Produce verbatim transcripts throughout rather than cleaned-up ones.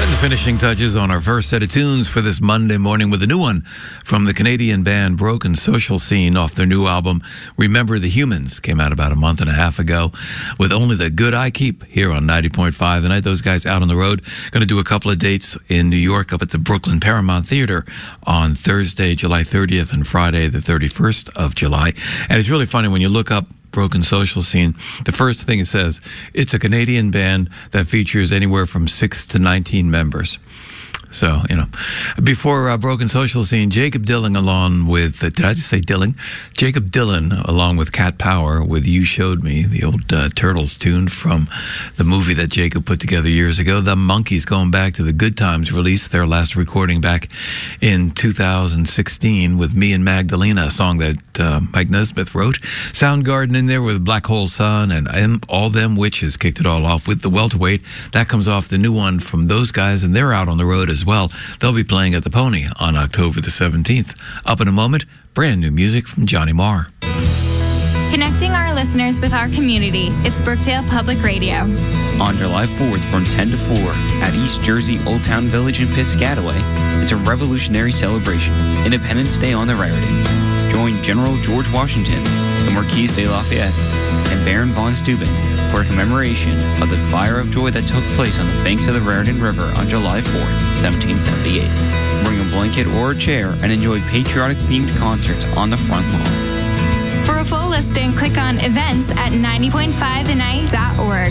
Putting the finishing touches on our first set of tunes for this Monday morning with a new one from the Canadian band Broken Social Scene off their new album, Remember the Humans. Came out about a month and a half ago with Only the Good I Keep here on ninety point five The Night. Those guys out on the road. Going to do a couple of dates in New York up at the Brooklyn Paramount Theater on Thursday, July thirtieth and Friday, the thirty-first of July. And it's really funny when you look up Broken Social Scene, the first thing it says, it's a Canadian band that features anywhere from six to nineteen members. So, you know, before uh, Broken Social Scene, Jacob Dylan along with, uh, did I just say Dylan? Jacob Dylan along with Cat Power with You Showed Me, the old uh, Turtles tune from the movie that Jacob put together years ago. The Monkees, going back to the Good Times, released their last recording back in two thousand sixteen with Me and Magdalena, a song that uh, Mike Nesmith wrote. Soundgarden in there with Black Hole Sun, and, and All Them Witches kicked it all off with The Welterweight. That comes off the new one from those guys, and they're out on the road as well. They'll be playing at the Pony on October the seventeenth. Up in a moment, brand new music from Johnny Marr. Connecting our listeners with our community, it's Brookdale Public Radio. On July fourth from ten to four at East Jersey Old Town Village in Piscataway, it's a revolutionary celebration, Independence Day on the Raritan. Join General George Washington, the Marquis de Lafayette, and Baron von Steuben for a commemoration of the Fire of Joy that took place on the banks of the Raritan River on July fourth, seventeen seventy-eight. Bring a blanket or a chair and enjoy patriotic-themed concerts on the front lawn. For a full listing, click on events at ninety point five the night dot org.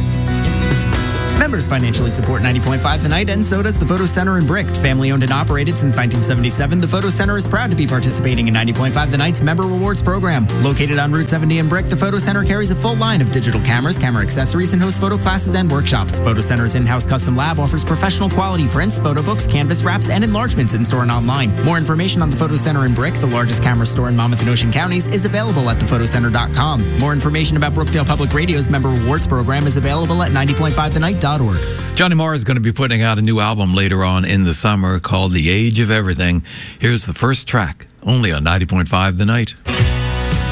Members financially support ninety point five The Night, and so does the Photo Center in Brick. Family owned and operated since nineteen seventy-seven, the Photo Center is proud to be participating in ninety point five The Night's Member Rewards program. Located on Route seventy in Brick, the Photo Center carries a full line of digital cameras, camera accessories, and hosts photo classes and workshops. Photo Center's in-house custom lab offers professional quality prints, photo books, canvas wraps, and enlargements in-store and online. More information on the Photo Center in Brick, the largest camera store in Monmouth and Ocean counties, is available at the photo center dot com. More information about Brookdale Public Radio's Member Rewards program is available at ninety point five the night dot org. Johnny Marr is going to be putting out a new album later on in the summer called The Age of Everything. Here's the first track, only on ninety point five The Night.